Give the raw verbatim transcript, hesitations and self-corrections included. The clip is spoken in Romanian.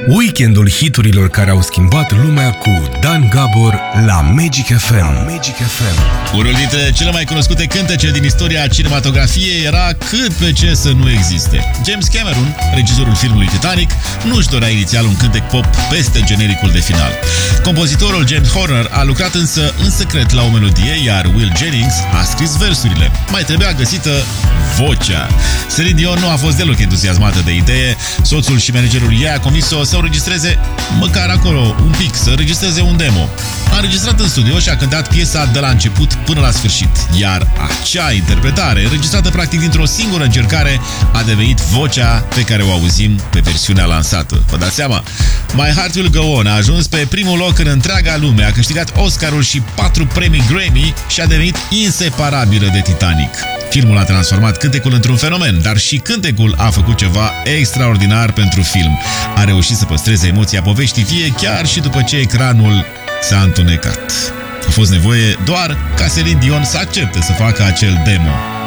Weekendul hiturilor care au schimbat lumea cu Dan Gabor la Magic F M. Magic F M. Unul dintre cele mai cunoscute cântece din istoria cinematografiei era cât pe ce să nu existe. James Cameron, regizorul filmului Titanic, nu-și dorea inițial un cântec pop peste genericul de final. Compozitorul James Horner a lucrat însă în secret la o melodie, iar Will Jennings a scris versurile. Mai trebuia găsită vocea. Celine Dion nu a fost deloc entuziasmată de idee. Soțul și managerul ei a convins-o să o înregistreze măcar acolo un pic, să înregistreze un demo. A înregistrat în studio și a cântat piesa de la început până la sfârșit, iar acea interpretare, înregistrată practic dintr-o singură încercare, a devenit vocea pe care o auzim pe versiunea lansată. Vă dați seama? My Heart Will Go On a ajuns pe primul loc în întreaga lume, a câștigat Oscarul și patru premii Grammy și a devenit inseparabilă de Titanic. Filmul a transformat cântecul într-un fenomen, dar și cântecul a făcut ceva extraordinar pentru film. A reușit să păstreze emoția poveștii vie chiar și după ce ecranul s-a întunecat. A fost nevoie doar ca Celine Dion să accepte să facă acel demo.